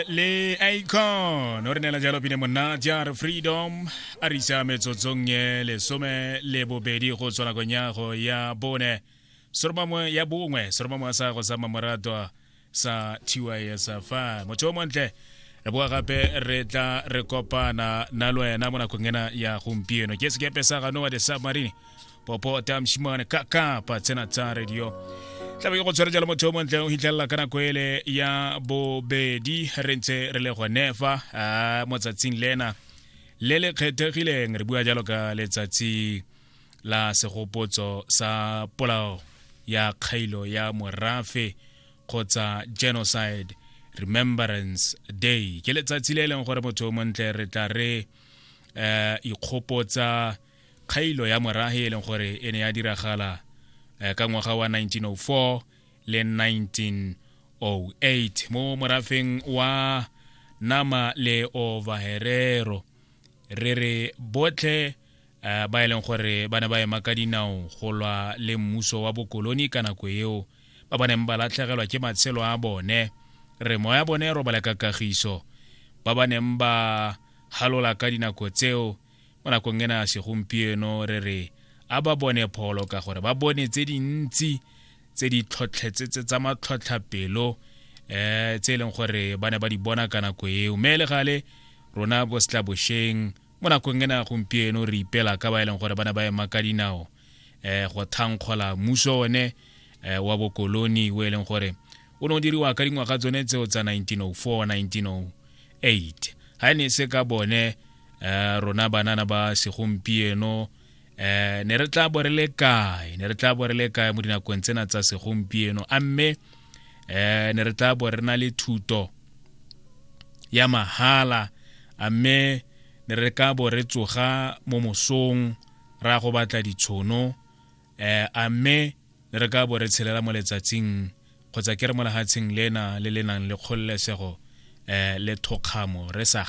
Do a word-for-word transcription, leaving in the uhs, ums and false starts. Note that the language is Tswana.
Le icon o re nela jalo pine monna jar freedom a re isa metsotsong ye lesome le bobedi go tswa nakong ya go ya bone soromamo ya bongwe soromamo sa go sa mamoratwa sa T Y S fa motho o montle re bua gape re tla re kopana na lwena mo nakong ena ya gompieno ke sekepe sa gano wa de submarine popo tamshimane kaka pa tsena tsa radio tlabe go tswere jalo motho o montle o hitlella kana kwele ya bobedi re ntse re le go nefa a motsatsing lena le le kgethegileng re bua jalo ka letsatsi la segopotso sa polao ya kgailo ya morafe kgotsa genocide remembrance day ke letsatsi le leng gore motho o montle re tla re eh ikgopotsa kgailo ya morahe leng gore ene ya diragala ka ngwaga wa nineteen oh four le nineteen oh eight mo morafeng wa Nama le Overherero re re botle ba ileng gore bana ba ema ka dinao go lwa le mmuso wa bokoloni kana go eo ba baneng ba latlhegelwa ke matshelo a bone re moya bone ro bala ka kagiso ba baneng ba halola ka dinako tseo mona go ngena segompieno re re a ba bone pholo ka gore ba bone tse dintsi tse di tlhotlhetse tsa matlhotlhapelo eh tse leng gore bana ba di bona kana go eo mele gale rona bo stla bosheng mona go ngena gompieno re ipela ka ba ileng gore bana ba ema ka dinao eh go thankgola muso one wa bokoloni we leng gore o no diriwa ka dingwaga tsone tseo tsa nineteen oh four nineteen oh eight ha ne se ka bone rona banana ba segompieno eh ne re tla borele kae ne re tla borele kae mo dinakong tsena tsa segompieno amme eh ne re tla borena le thuto ya mahala amme ne re ka boretsoga mo mosong ra go batla ditshono eh amme ne re ka boretshelela mo letsatsing kgotsa ke re mo lehatsheng lena le lenang le kgollesego eh le thokgamo re sa